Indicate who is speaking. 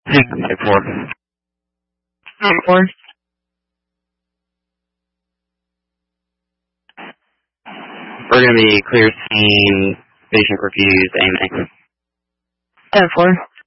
Speaker 1: Type 4.
Speaker 2: Type 4.
Speaker 1: We're going to be clear scene, patient refused, AMA.
Speaker 2: Type 4.